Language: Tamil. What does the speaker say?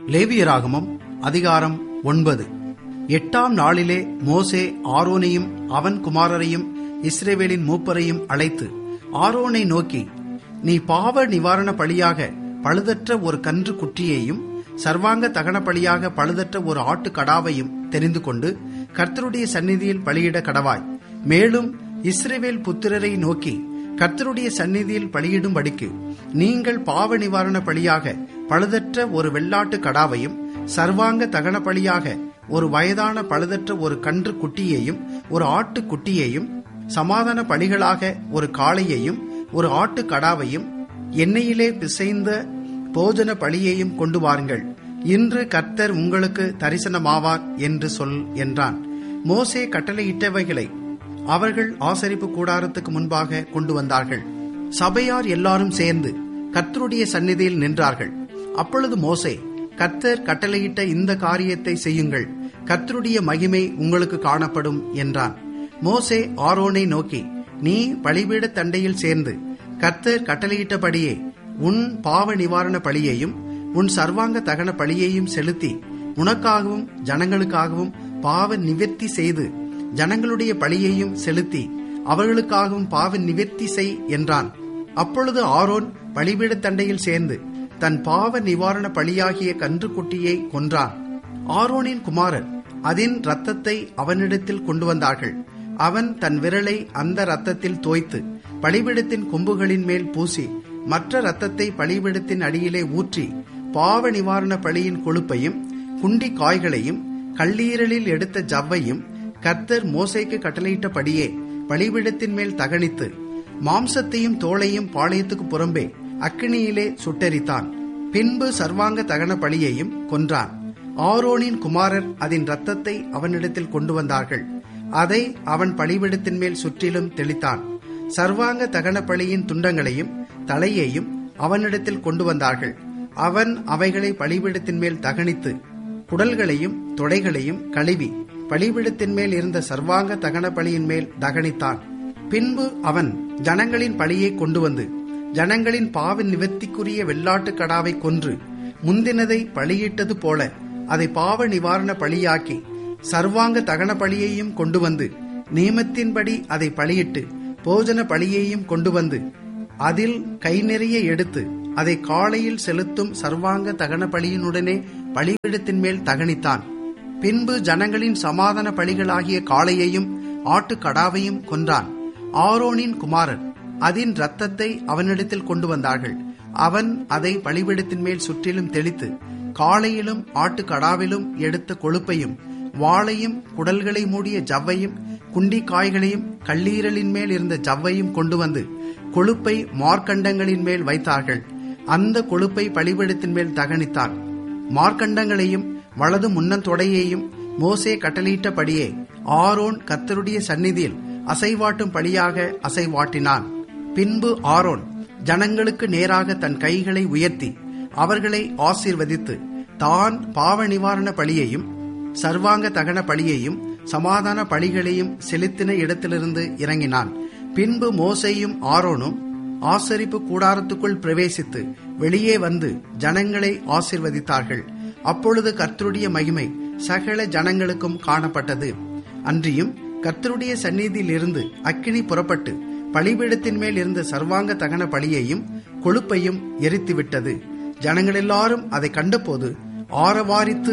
லேவியராகமம் அதிகாரம் 9. 8ஆம் நாளிலே மோசே ஆரோனையும் அவன் குமாரரையும் இஸ்ரவேலின் மூப்பரையும் அழைத்து ஆரோனை நோக்கி, நீ பாவ நிவாரண பலியாக பழுதற்ற ஒரு கன்று குட்டியையும் சர்வாங்க தகன பலியாக பழுதற்ற ஒரு ஆட்டு கடாவையும் தெரிந்து கொண்டு கர்த்தருடைய சந்நிதியில் பலியிட கடவாய். மேலும் இஸ்ரவேல் புத்திரரை நோக்கி, கர்த்தருடைய சந்நிதியில் பலியிடும்படிக்கு நீங்கள் பாவ நிவாரண பலியாக பழுதற்ற ஒரு வெள்ளாட்டு கடாவையும் சர்வாங்க தகன பலியாக ஒரு வயதான பழுதற்ற ஒரு கன்று குட்டியையும் ஒரு ஆட்டு குட்டியையும் சமாதான பலிகளாக ஒரு காளையையும் ஒரு ஆட்டு கடாவையும் எண்ணெயிலே பிசைந்த போஜன பலியையும் கொண்டு வாருங்கள். இன்று கர்த்தர் உங்களுக்கு தரிசனமாவார் என்று சொல் என்றான். மோசே கட்டளையிட்டவைகளை அவர்கள் ஆசரிப்பு கூடாரத்துக்கு முன்பாக கொண்டு வந்தார்கள். சபையார் எல்லாரும் சேர்ந்து கர்த்தருடைய சந்நிதியில் நின்றார்கள். அப்பொழுது மோசே, கர்த்தர் கட்டளையிட்ட இந்த காரியத்தை செய்யுங்கள், கர்த்தருடைய மகிமை உங்களுக்கு காணப்படும் என்றான். மோசே ஆரோனை நோக்கி, நீ பலிபீட தண்டையில் சேர்ந்து கர்த்தர் கட்டளையிட்டபடியே உன் பாவ நிவாரண பலியையும் உன் சர்வாங்க தகன பலியையும் செலுத்தி உனக்காகவும் ஜனங்களுக்காகவும் பாவ நிவர்த்தி செய்து ஜனங்களுடைய பலியையும் செலுத்தி அவர்களுக்காகவும் பாவ நிவர்த்தி செய் என்றான். அப்பொழுது ஆரோன் பலிபீட தண்டையில் சேர்ந்து தன் பாவ நிவாரண பலியாகிய கன்றுக்குட்டியை கொன்றான். ஆரோனின் குமாரர் அதன் இரத்தத்தை அவனிடத்தில் கொண்டு வந்தார்கள். அவன் தன் விரலை அந்த இரத்தத்தில் தோய்த்து பலிபீடத்தின் கொம்புகளின் மேல் பூசி மற்ற இரத்தத்தை பலிபீடத்தின் அடியிலே ஊற்றி பாவ நிவாரண பலியின் கொழுப்பையும் குண்டி காய்களையும் கல்லீரலில் எடுத்த ஜவ்வையும் கர்த்தர் மோசேக்கு கட்டளையிட்டபடியே பலிபீடத்தின் மேல் தகனித்து மாம்சத்தையும் தோளையும் பாளையத்துக்கு புறம்பே அக்கினியிலே சுட்டெரித்தான். பின்பு சர்வாங்க தகன பலியையும் கொன்றான். ஆரோனின் குமாரர் அதன் இரத்தத்தை அவனிடத்தில் கொண்டு வந்தார்கள். அதை அவன் பலிபீடத்தின் மேல் சுற்றிலும் தெளித்தான். சர்வாங்க தகன பலியின் துண்டங்களையும் தலையையும் அவனிடத்தில் கொண்டு வந்தார்கள். அவன் அவைகளை பலிபீடத்தின் மேல் தகனித்து குடல்களையும் தொடைகளையும் கழுவி பலிபீடத்தின் மேல் இருந்த சர்வாங்க தகன பலியின் மேல் தகனித்தான். பின்பு அவன் ஜனங்களின் பலியை கொண்டு வந்து ஜனங்களின் பாவ நிவர்த்திக்குரிய வெள்ளாட்டு கடாவை கொன்று முந்தினதை பலியிட்டது போல அதை பாவ நிவாரண பலியாக்கி சர்வாங்க தகன பலியையும் கொண்டு வந்து நியமத்தின்படி அதை பலியிட்டு போஜன பலியையும் கொண்டு வந்து அதில் கை நிறைய எடுத்து அதை காளையில் செலுத்தும் சர்வாங்க தகன பலியினுடனே பலிபீடத்தின் மேல் தகனித்தான். பின்பு ஜனங்களின் சமாதான பலிகளாகிய காளையையும் ஆட்டு கடாவையும் கொன்றான். ஆரோனின் குமாரர் அதன் இரத்தத்தை அவனிடத்தில் கொண்டு வந்தார்கள். அவன் அதை பலிபீடத்தின் மேல் சுற்றிலும் தெளித்து காளையிலும் ஆட்டு கடாவிலும் எடுத்த கொழுப்பையும் வாளையும் குடல்களை மூடிய ஜவ்வையும் குண்டி காய்களையும் கல்லீரலின் மேல் இருந்த ஜவ்வையும் கொண்டு வந்து கொழுப்பை மார்க்கண்டங்களின் மேல் வைத்தார்கள். அந்த கொழுப்பை பலிபீடத்தின் மேல் தகனித்தான். மார்க்கண்டங்களையும் வலது முன்னந்தொடையையும் மோசே கட்டளையிட்டபடியே ஆரோன் கர்த்தருடைய சந்நிதியில் அசைவாட்டும் பலியாக அசைவாட்டினான். பின்பு ஆரோன் ஜனங்களுக்கு நேராக தன் கைகளை உயர்த்தி அவர்களை ஆசீர்வதித்து தான் பாவ நிவாரண பலியையும் சர்வாங்க தகன பலியையும் சமாதான பலிகளையும் செலுத்தின இடத்திலிருந்து இறங்கினான். பின்பு மோசேயும் ஆரோனும் ஆசரிப்பு கூடாரத்துக்குள் பிரவேசித்து வெளியே வந்து ஜனங்களை ஆசீர்வதித்தார்கள். அப்பொழுது கர்த்தருடைய மகிமை சகல ஜனங்களுக்கும் காணப்பட்டது. அன்றியும் கர்த்தருடைய சந்நிதியில் இருந்து அக்கினி புறப்பட்டு பலிபீடத்தின் மேல் இருந்த சர்வாங்க தகன பலியையும் கொழுப்பையும் எரித்துவிட்டது. ஜனங்கள் எல்லாரும் அதை கண்டபோது ஆரவாரித்து